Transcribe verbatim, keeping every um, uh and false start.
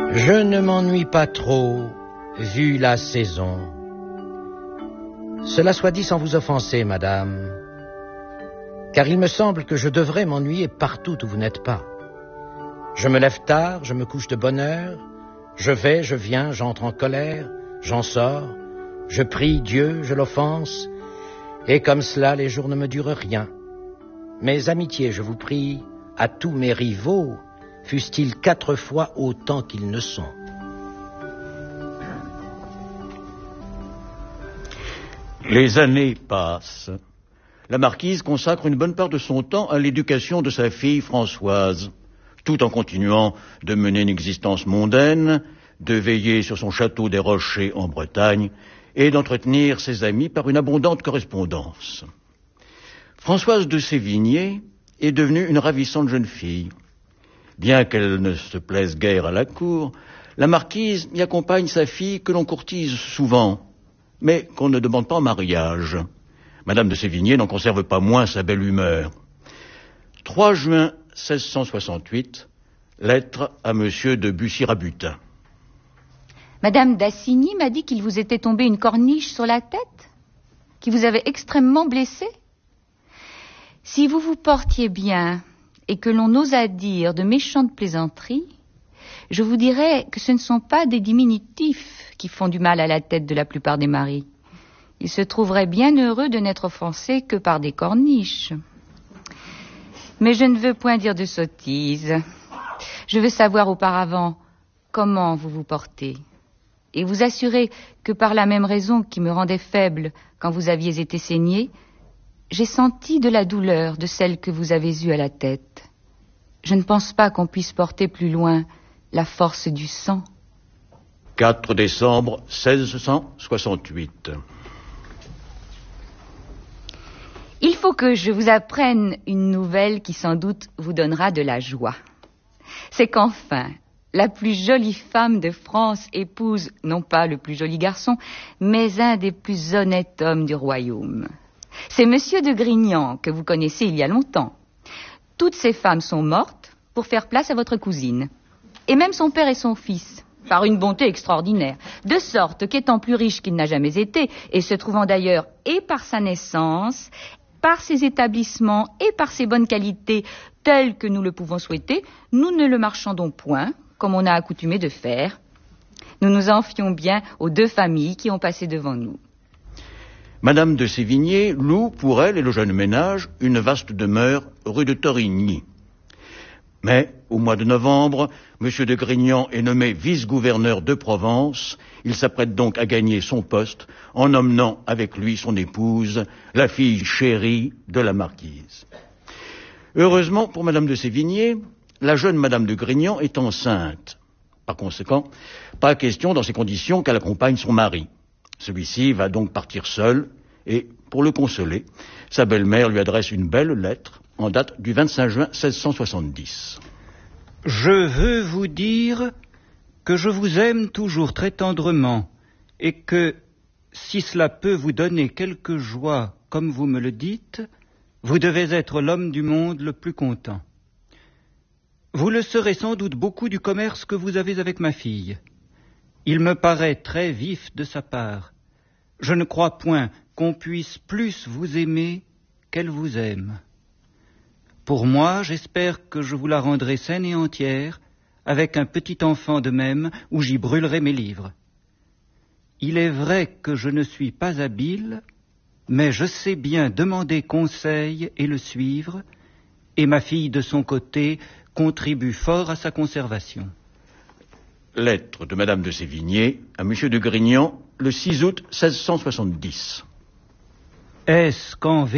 Je ne m'ennuie pas trop, vu la saison. Cela soit dit sans vous offenser, madame, car il me semble que je devrais m'ennuyer partout où vous n'êtes pas. Je me lève tard, je me couche de bonne heure, je vais, je viens, j'entre en colère, j'en sors, je prie Dieu, je l'offense, et comme cela, les jours ne me durent rien. Mes amitiés, je vous prie, à tous mes rivaux, fussent-ils quatre fois autant qu'ils ne sont. Les années passent. La marquise consacre une bonne part de son temps à l'éducation de sa fille Françoise, tout en continuant de mener une existence mondaine, de veiller sur son château des Rochers en Bretagne et d'entretenir ses amis par une abondante correspondance. Françoise de Sévigné est devenue une ravissante jeune fille. Bien qu'elle ne se plaise guère à la cour, la marquise y accompagne sa fille que l'on courtise souvent, mais qu'on ne demande pas en mariage. Madame de Sévigné n'en conserve pas moins sa belle humeur. trois juin seize cent soixante-huit, lettre à monsieur de Bussy-Rabutin. Madame d'Assigny m'a dit qu'il vous était tombé une corniche sur la tête, qui vous avait extrêmement blessé. Si vous vous portiez bien et que l'on osât dire de méchantes plaisanteries, je vous dirais que ce ne sont pas des diminutifs qui font du mal à la tête de la plupart des maris. Ils se trouveraient bien heureux de n'être offensés que par des corniches. Mais je ne veux point dire de sottises. Je veux savoir auparavant comment vous vous portez. Et vous assurer que par la même raison qui me rendait faible quand vous aviez été saigné, j'ai senti de la douleur de celle que vous avez eue à la tête. Je ne pense pas qu'on puisse porter plus loin la force du sang. quatre décembre seize cent soixante-huit. Il faut que je vous apprenne une nouvelle qui sans doute vous donnera de la joie. C'est qu'enfin, la plus jolie femme de France épouse non pas le plus joli garçon, mais un des plus honnêtes hommes du royaume. C'est Monsieur de Grignan, que vous connaissez il y a longtemps. Toutes ces femmes sont mortes pour faire place à votre cousine. Et même son père et son fils, par une bonté extraordinaire. De sorte qu'étant plus riche qu'il n'a jamais été, et se trouvant d'ailleurs et par sa naissance, par ses établissements et par ses bonnes qualités telles que nous le pouvons souhaiter, nous ne le marchandons point, comme on a accoutumé de faire. Nous nous en fions bien aux deux familles qui ont passé devant nous. Madame de Sévigné loue pour elle et le jeune ménage une vaste demeure rue de Torigny. Mais, au mois de novembre, Monsieur de Grignan est nommé vice-gouverneur de Provence. Il s'apprête donc à gagner son poste en emmenant avec lui son épouse, la fille chérie de la marquise. Heureusement pour Madame de Sévigné, la jeune Madame de Grignan est enceinte. Par conséquent, pas question dans ces conditions qu'elle accompagne son mari. Celui-ci va donc partir seul et, pour le consoler, sa belle-mère lui adresse une belle lettre en date du vingt-cinq juin seize cent soixante-dix. Je veux vous dire que je vous aime toujours très tendrement et que, si cela peut vous donner quelque joie, comme vous me le dites, vous devez être l'homme du monde le plus content. Vous le serez sans doute beaucoup du commerce que vous avez avec ma fille. Il me paraît très vif de sa part. Je ne crois point qu'on puisse plus vous aimer qu'elle vous aime. Pour moi, j'espère que je vous la rendrai saine et entière, avec un petit enfant de même, où j'y brûlerai mes livres. Il est vrai que je ne suis pas habile, mais je sais bien demander conseil et le suivre, et ma fille, de son côté, contribue fort à sa conservation. Lettre de Madame de Sévigné à Monsieur de Grignan, le six août seize cent soixante-dix. Est-ce qu'en